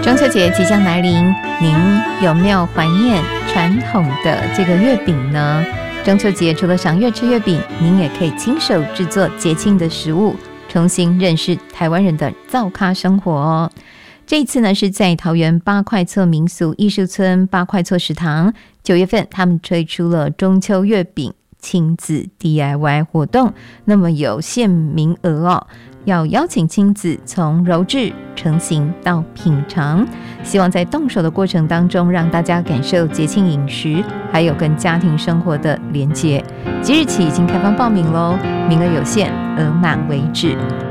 中秋节即将来临，您有没有怀念传统的这个月饼呢？中秋节除了赏月吃月饼，您也可以亲手制作节庆的食物，重新认识台湾人的灶咖生活哦。这一次呢，是在桃园八块厝民俗艺术村八块厝食堂，9月份他们推出了中秋月饼亲子 DIY 活动，那么有限名额哦，要邀请亲子从揉制、成型到品尝，希望在动手的过程当中，让大家感受节庆饮食，还有跟家庭生活的连结。即日起已经开放报名喽，名额有限，额满为止。